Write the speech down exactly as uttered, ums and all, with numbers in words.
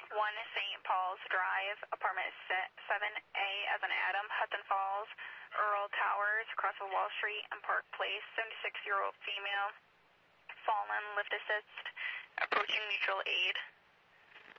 one Saint Paul's Drive, apartment seven A as in Adam, Hudson Falls, Earl Towers, across of Wall Street and Park Place, seventy-six-year-old female, fallen, lift assist, approaching mutual aid.